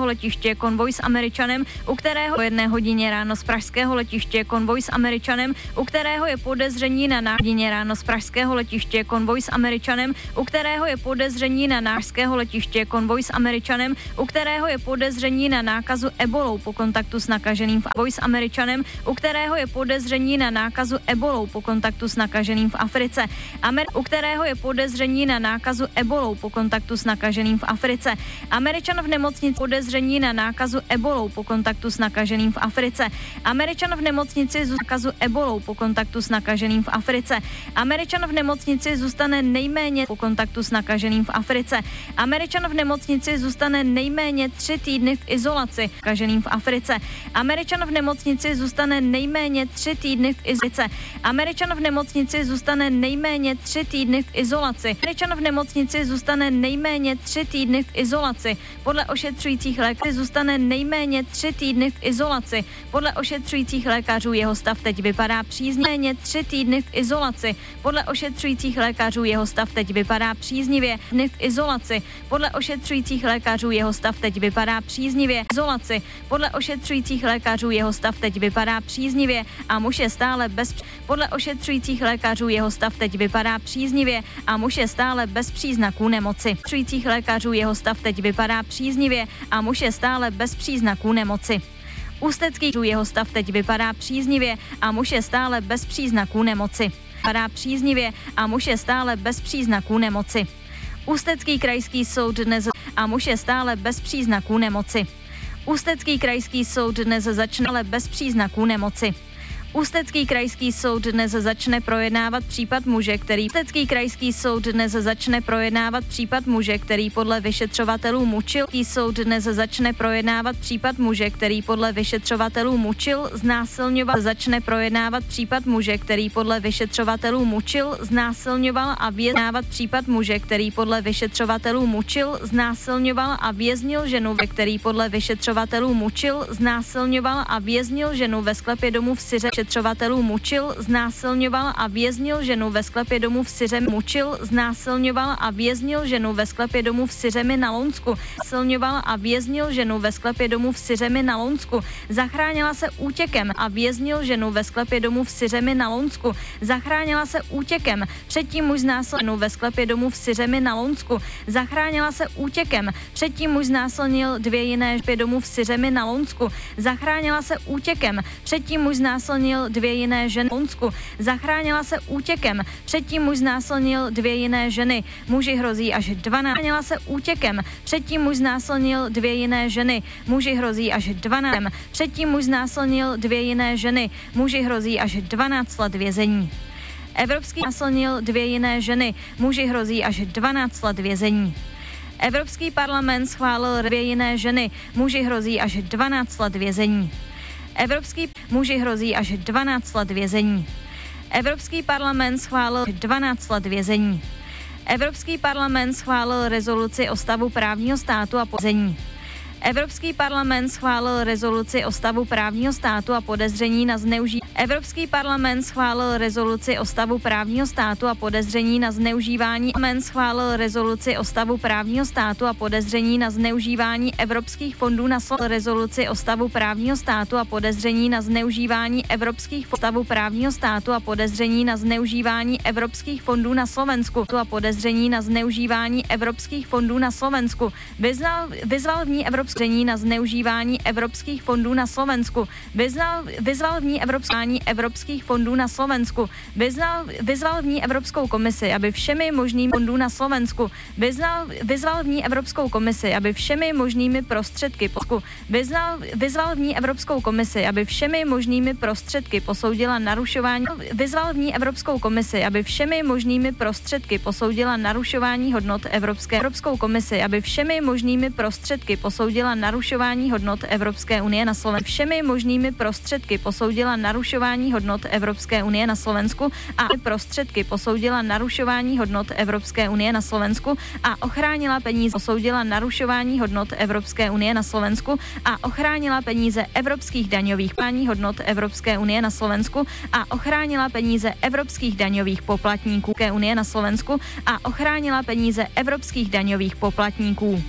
pražského letiště konvoj s Američanem, u kterého 1 hodině ráno z pražského letiště konvoj s Američanem, u kterého je podezření na hodině ráno z pražského letiště konvoj s Američanem, u kterého je podezření na nářského letiště konvoj s Američanem, u kterého je podezření na nákazu ebolou po kontaktu s nakaženým v konvoj s Američanem, u kterého je podezření na nákazu ebolou po kontaktu s nakaženým v Africe. U kterého je podezření na nákazu ebolou po kontaktu s nakaženým v Africe. Američan v nemocnici podezření na nákazu ebolou po kontaktu s nakaženým v Africe. Američan v nemocnici z nákazu ebolou po kontaktu s nakaženým v Africe. Američan v nemocnici zůstane nejméně po kontaktu s nakaženým v Africe. Američan v nemocnici zůstane nejméně 3 týdny v izolaci nakaženým v Africe. Američan v nemocnici zůstane nejméně 3 týdny v izolaci. Američan v nemocnici zůstane nejméně 3 týdny v izolaci. Američan v nemocnici zůstane nejméně 3 týdny v izolaci. Podle ošetřujících lékařů zůstane nejméně 3 týdny v izolaci. Podle ošetřujících lékařů jeho stav teď vypadá příznivě. Nejméně 3 týdny v izolaci. Podle ošetřujících lékařů jeho stav teď vypadá příznivě. Dny v izolaci. Podle ošetřujících lékařů jeho stav teď vypadá příznivě. Izolaci. Podle ošetřujících lékařů jeho stav teď vypadá příznivě a muž je stále bez. Podle ošetřujících lékařů jeho stav teď vypadá příznivě a muž je stále bez příznaků nemoci. Ošetřujících lékařů jeho stav teď vypadá příznivě a muž je stále bez příznaků nemoci. Ústecký jeho stav teď vypadá příznivě a muž je stále bez příznaků nemoci. Vypadá příznivě a muž je stále bez příznaků nemoci. Ústecký krajský soud dnes a muž je stále bez příznaků nemoci. Ústecký krajský soud dnes začne ale bez příznaků nemoci. Ústecký krajský soud dnes začne projednávat případ muže, který Ústecký krajský soud dnes začne projednávat případ muže, který podle vyšetřovatelů mučil. Soud dnes začne projednávat případ muže, který podle vyšetřovatelů mučil, znásilňoval. Začne projednávat případ muže, který podle vyšetřovatelů mučil, znásilňoval a věznávat případ muže, který podle vyšetřovatelů mučil, znásilňoval a věznil ženu, který podle vyšetřovatelů mučil, znásilňoval a věznil ženu ve sklepě domu v Syře. Vyšetřovatelů mučil, znásilňoval a věznil ženu ve sklepě domu v Syřemi. Mučil, znásilňoval a věznil ženu ve sklepě domu v Syřemi na Lonsku. Znásilňoval a věznil ženu ve sklepě domu v Syřemi na Lonsku. Zachránila se útěkem a věznil ženu ve sklepě domu v Syřemi na Lonsku. Zachránila se útěkem. Předtím muž znásilnil ženu ve sklepě domu v Syřemi na Lonsku. Zachránila se útěkem. Předtím muž znásilnil 2 jiné domů v Syřemi na Lonsku. Zachránila se útěkem. Předtím muž znásilnil 2 jiné ženy v Lonsku. Zachránila se útěkem. Předtím muž znásilnil 2 jiné ženy. Muži hrozí až 12. Zachránila se útěkem. Předtím muž znásilnil 2 jiné ženy. Muži hrozí až 12. Předtím muž znásilnil 2 jiné ženy. Muži hrozí až 12 let vězení. Evropský znásilnil 2 jiné ženy. Muži hrozí až 12 let vězení. Evropský parlament schválil 2 jiné ženy. Muži hrozí až 12 let vězení. Evropský muži hrozí až 12 let vězení. Evropský parlament schválil 12 let vězení. Evropský parlament schválil rezoluci o stavu právního státu a podezření. Evropský parlament schválil rezoluci o stavu právního státu a podezření na zneužívání. Evropský parlament schválil rezoluci o stavu právního státu a podezření na zneužívání. Parlament schválil rezoluci o stavu právního státu a podezření na zneužívání evropských fondů na rezoluci o stavu právního státu a podezření na zneužívání evropských stavu právního státu a podezření na zneužívání evropských fondů na Slovensku a podezření na zneužívání evropských fondů na Slovensku. Vyzval v ní evropské na zneužívání evropských fondů na Slovensku. Vyzval v ní evropských fondů na Slovensku. Vyzval v ní Evropskou komisi, aby všemi možnými fondů na Slovensku. Vyzval v ní Evropskou komisi, aby všemi možnými prostředky vyzval v ní Evropskou komisi, aby všemi možnými prostředky posoudila narušování. Vyzval v ní Evropskou komisi, aby všemi možnými prostředky posoudila narušování hodnot Evropskou komisi, aby všemi možnými prostředky posoudila narušování hodnot Evropské unie na Slovensku. Všemi možnými prostředky posoudila narušování hodnot Evropské unie na Slovensku a prostředky posoudila narušování hodnot Evropské unie na Slovensku a ochránila peníze. Posoudila narušování hodnot Evropské unie na Slovensku a ochránila peníze evropských daňových hodnot Evropské unie na Slovensku a ochránila peníze evropských daňových poplatníků unie na Slovensku a ochránila peníze evropských daňových poplatníků.